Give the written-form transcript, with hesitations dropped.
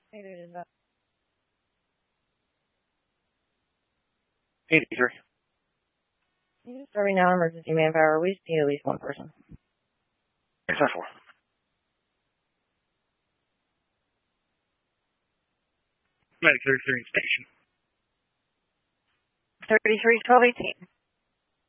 Hey, dude, is that 83. you just serving now emergency manpower? We just need at least one person. 694. Medic 33 in station. 33, 12, 18.